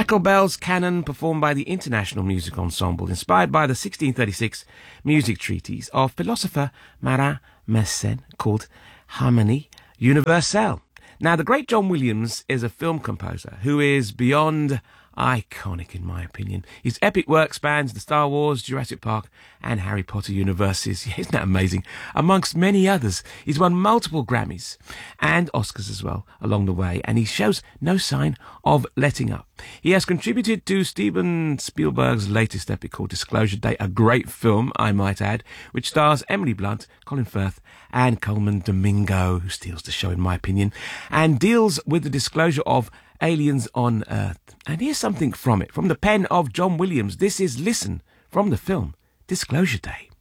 Pachelbel's Canon, performed by the International Music Ensemble, inspired by the 1636 music treatise of philosopher Marin Mersenne called Harmonie Universelle. Now, the great John Williams is a film composer who is beyond iconic, in my opinion. His epic work spans the Star Wars, Jurassic Park and Harry Potter universes. Yeah, isn't that amazing? Amongst many others, he's won multiple Grammys and Oscars as well along the way, and he shows no sign of letting up. He has contributed to Steven Spielberg's latest epic called Disclosure Day, a great film, I might add, which stars Emily Blunt, Colin Firth and Coleman Domingo, who steals the show in my opinion, and deals with the disclosure of aliens on Earth. And here's something from it, from the pen of John Williams. This is Listen from the film Disclosure Day.